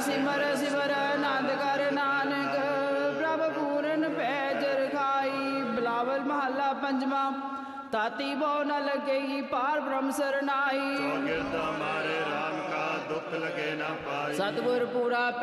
ਸਿਮਰ ਸਿਮਰ ਆਨੰਦ ਕਰ ਨਾਨਕ ਪ੍ਰਭ ਪੂਰਨ ਪੈਜ ਰਖਾਈ। ਬਿਲਾਵਲ ਮਹੱਲਾ ਪੰਜਵਾਂ। ਤਾਤੀ ਬਹੁ ਨ ਲੱਗੇਗੀ ਪਾਰ ਬ੍ਰਹਮ ਸਰਨਾਈ। ਚੌਗਿਰਦ ਹਮਾਰੇ ਰਾਮ ਕਾ ਦੁੱਖ ਲਗੇ ਨਾ ਪਾਈ। ਸਤਿਗੁਰ ਪੂਰਾ